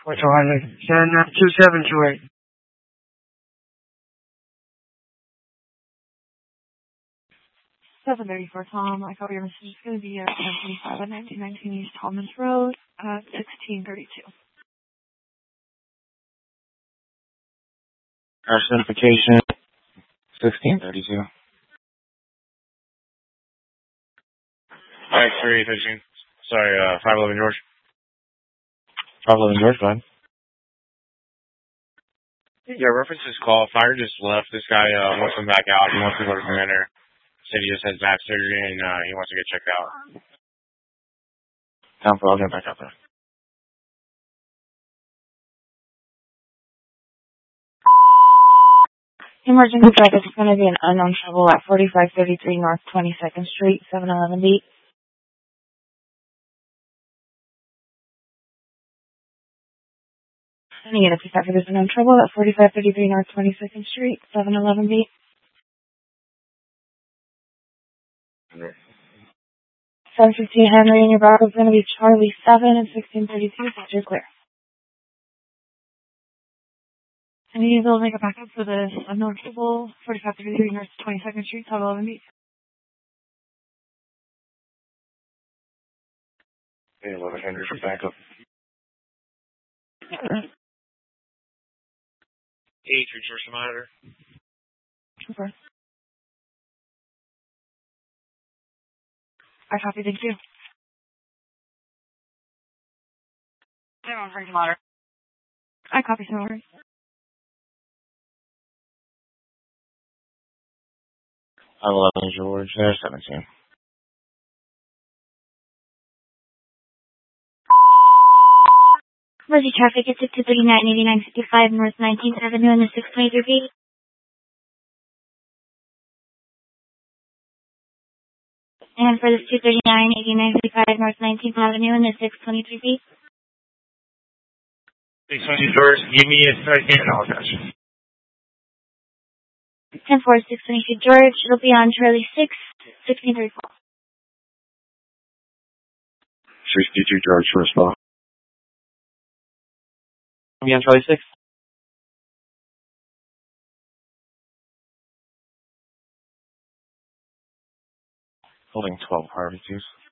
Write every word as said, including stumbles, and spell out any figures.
Fort Island. Send uh, two seven two eight. seven thirty-four, Tom. I copy your message. It's going to be at seven twenty-five at nineteen nineteen East Thomas Road at sixteen thirty-two. Our certification, sixteen thirty-two. X three fifteen. Sorry, uh, five eleven George. five eleven George, go ahead. Yeah, references call. Fire just left. This guy uh, wants him back out. He wants to go to Commander. Said he just has back surgery and uh, he wants to get checked out. Time for I'll get back out there. Emergency traffic is going to be an unknown trouble at forty-five thirty-three North twenty-second Street, seven eleven B. Any units is after there's unknown trouble at forty-five thirty-three North twenty-second Street, seven eleven B. seven fifteen Henry, and your back is going to be Charlie seven and sixteen thirty-two, so you're clear. And you will make a backup for the unknown trouble, forty-five thirty-three North twenty-second Street, seven eleven B. Hey, eleven Henry for backup. Eight for George Monitor. Super. I copy, thank you. Seven for Monitor. I copy, sorry. five eleven George, there's seventeen. Emergency traffic is at two thirty-nine eighty-nine fifty-five North nineteenth Avenue in the six twenty-three B. And for this two thirty-nine eighty-nine fifty-five North nineteenth Avenue in the six twenty-three B. six twenty George, give me a second. Oh, gosh. ten four, six twenty-two George. It'll be on Charlie six, sixteen thirty-four. sixty-two George, first ball. Be on Charlie six. Holding twelve Harvey twos.